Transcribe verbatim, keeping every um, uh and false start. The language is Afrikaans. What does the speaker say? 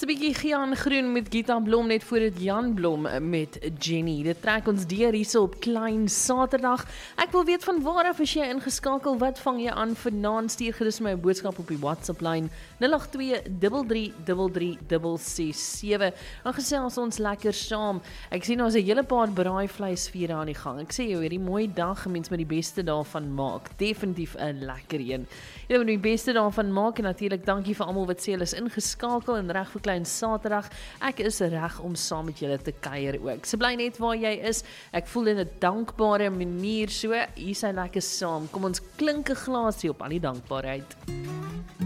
'n bietjie Gian Groen met Gita Blom net voor dit Jan Blom met Jenny. Dit trek ons deur hierso op Klein Saterdag. Ek wil weet van waar af is jy ingeskakel? Wat vang jy aan vanaand? Stuur gerus my 'n boodskap op die WhatsApp lyn nul agt twee drie drie drie drie ses ses sewe. Dan gesels ons lekker saam. Ek sien ons 'n hele paar braaivleisvure aan die gang. Ek sê jou, hierdie mooi dag, mens met die beste daarvan maak. Definitief 'n lekker een. Jy moet die beste daarvan maak en natuurlik dankie vir almal wat sê hulle is ingeskakel en reg vir Klein Saterdag. Ek is reg om saam met julle te kuier ook. So bly net waar jy is. Ek voel in 'n dankbare manier so. Hier sy lekker saam. Kom ons klink 'n glasie op al die dankbaarheid.